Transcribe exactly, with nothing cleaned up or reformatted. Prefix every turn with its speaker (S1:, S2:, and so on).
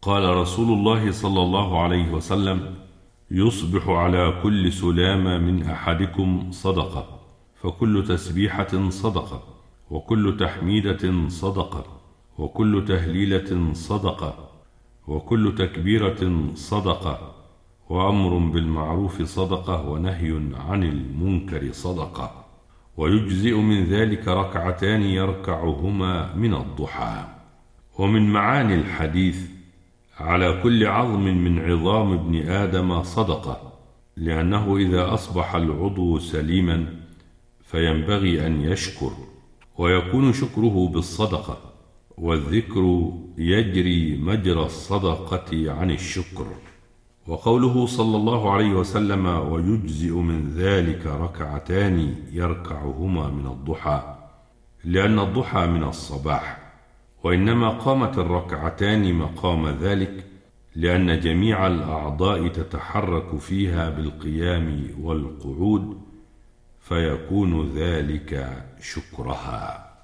S1: قال رسول الله صلى الله عليه وسلم: يصبح على كل سلامة من أحدكم صدقة، فكل تسبيحة صدقة، وكل تحميدة صدقة، وكل تهليلة صدقة، وكل تكبيرة صدقة، وأمر بالمعروف صدقة، ونهي عن المنكر صدقة، ويجزئ من ذلك ركعتان يركعهما من الضحى. ومن معاني الحديث: على كل عظم من عظام ابن آدم صدقة، لأنه إذا أصبح العضو سليما فينبغي أن يشكر، ويكون شكره بالصدقة، والذكر يجري مجرى الصدقة عن الشكر. وقوله صلى الله عليه وسلم: ويجزئ من ذلك ركعتان يركعهما من الضحى، لأن الضحى من الصباح، وإنما قامت الركعتان مقام ذلك لأن جميع الأعضاء تتحرك فيها بالقيام والقعود، فيكون ذلك شكرها.